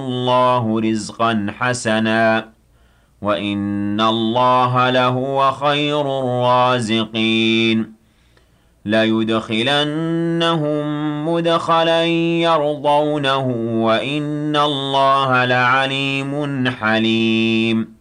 الله رزقا حسنا وإن الله لهو خير الرازقين ليدخلنهم مدخلا يرضونه وإن الله لعليم حليم